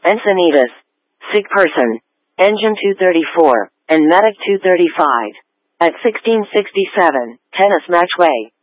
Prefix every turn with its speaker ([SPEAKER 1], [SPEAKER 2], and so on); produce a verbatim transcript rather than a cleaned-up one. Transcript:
[SPEAKER 1] Encinitas, Sick Person, Engine two thirty-four, and Medic two thirty-five. At sixteen sixty-seven, Tennis Matchway.